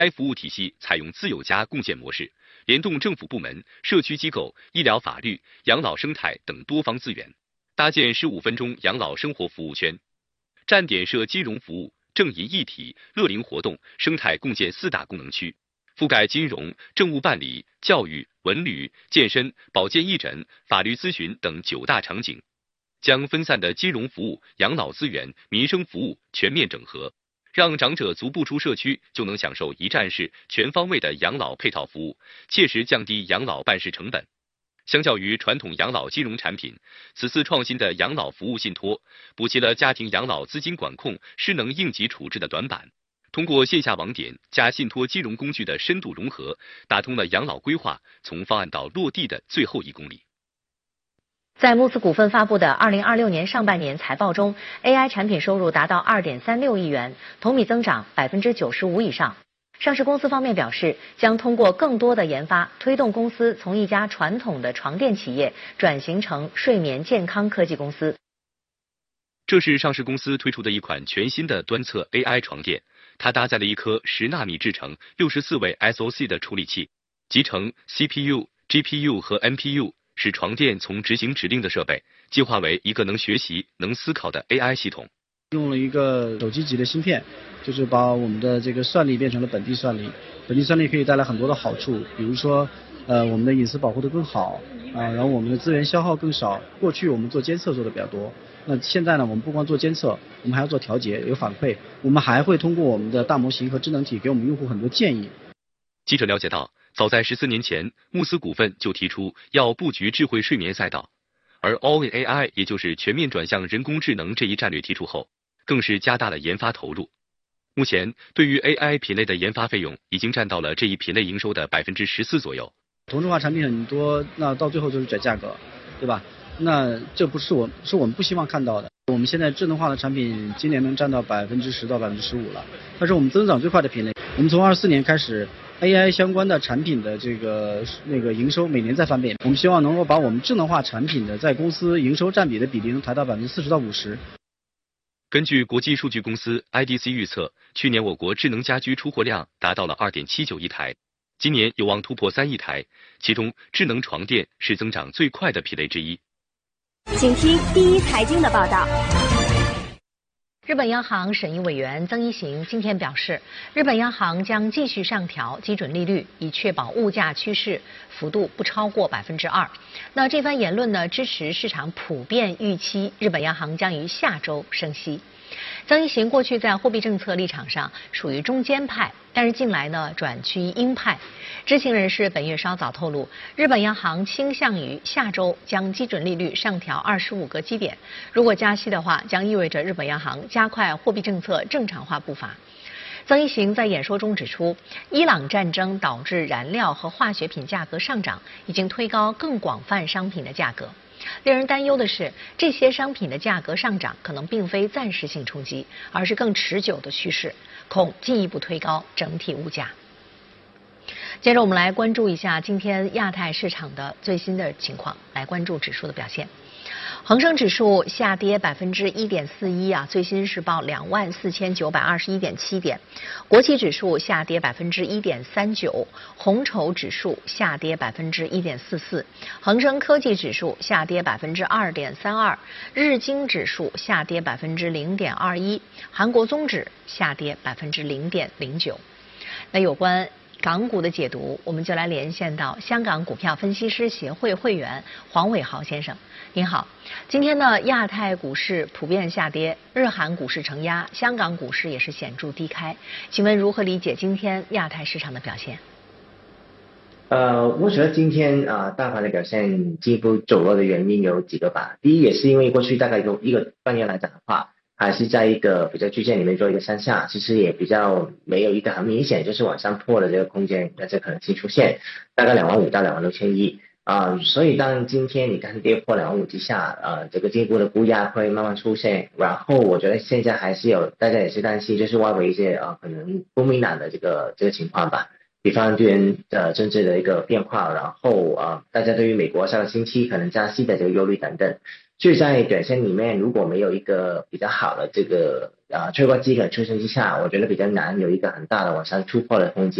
AI 服务体系采用自有加共建模式，联动政府部门、社区机构、医疗法律、养老生态等多方资源，搭建15分钟养老生活服务圈，站点设金融服务、正银一体、乐龄活动、生态共建4大功能区，覆盖金融、政务办理、教育、文旅、健身、保健义诊、法律咨询等9大场景，将分散的金融服务、养老资源、民生服务全面整合，让长者足不出社区就能享受一站式全方位的养老配套服务，切实降低养老办事成本。相较于传统养老金融产品，此次创新的养老服务信托补齐了家庭养老资金管控失能应急处置的短板，通过线下网点加信托金融工具的深度融合，打通了养老规划从方案到落地的最后1公里。 在慕斯股份发布的2026年上半年财报中 ，AI 产品收入达到2.36亿元，同比增长95%以上。上市公司方面表示，将通过更多的研发，推动公司从一家传统的床垫企业转型成睡眠健康科技公司。 这是上市公司推出的一款全新的端侧 AI 床垫，它搭载了一颗10纳米制程、64位 SoC 的处理器，集成 CPU、GPU 和 NPU， 使床垫从执行指令的设备进化为一个能学习、能思考的 AI 系统。 用了一个手机级的芯片，就是把我们的这个算力变成了本地算力。本地算力可以带来很多的好处，比如说，我们的隐私保护得更好然后我们的资源消耗更少。过去我们做监测做的比较多，那现在呢，我们不光做监测，我们还要做调节，有反馈。我们还会通过我们的大模型和智能体给我们用户很多建议。 记者了解到，早在14年前，慕斯股份就提出要布局智慧睡眠赛道，而 All in AI 也就是全面转向人工智能这一战略提出后，更是加大了研发投入。目前，对于 AI 品类的研发费用已经占到了这一品类营收的14%左右。 同质化产品很多，那到最后就是转价格，对吧？那这不是我们不希望看到的。我们现在智能化的产品今年能占到10%到15%了，它是我们增长最快的品类。我们从24年开始 ，AI 相关的产品的营收每年在翻倍。我们希望能够把我们智能化产品的在公司营收占比的比例能抬到40%到50%。 根据国际数据公司 IDC 预测，去年我国智能家居出货量达到了2.79亿台，今年有望突破3亿台，其中智能床垫是增长最快的品类之一。 请听第一财经的报道。 日本央行审议委员曾一行今天表示，日本央行将继续上调基准利率，以确保物价趋势幅度不超过2%。那这番言论呢，支持市场普遍预期日本央行将于下周升息。曾一行过去在货币政策立场上属于中间派，但是近来呢转趋鹰派。知情人士本月稍早透露，日本央行倾向于下周将基准利率上调25个基点。如果加息的话，将意味着日本央行加快货币政策正常化步伐。曾一行在演说中指出，伊朗战争导致燃料和化学品价格上涨，已经推高更广泛商品的价格。令人担忧的是，这些商品的价格上涨可能并非暂时性冲击，而是更持久的趋势，恐进一步推高整体物价。接着我们来关注一下今天亚太市场的最新的情况，来关注指数的表现。恒生指数下跌1.41%最新是报24921.7点。国企指数下跌1.39%，红筹指数下跌1.44%，恒生科技指数下跌2.32%，日经指数下跌0.21%，韩国综指下跌0.09%。那有关港股的解读，我们就来连线到香港股票分析师协会会员黄伟豪先生。您好，今天呢，亚太股市普遍下跌，日韩股市承压，香港股市也是显著低开。请问如何理解今天亚太市场的表现？ 我觉得今天大盘的表现进一步走弱的原因有几个吧。第一，也是因为过去大概一个半月来讲的话，还是在一个比较区间里面做一个向下，其实也比较没有一个很明显就是往上破的这个空间，这可能性出现，大概25000到26100所以当今天你看跌破25000之下，这个进一步的估压会慢慢出现。然后我觉得现在还是有大家也是担心，就是外围一些可能不明朗的这个情况吧。 比方地缘政治的一个变化，然后大家对于美国下个星期可能加息的这个忧虑等等，所以在短线里面如果没有一个比较好的这个催化剂的出现之下，我觉得比较难有一个很大的往上突破的空间。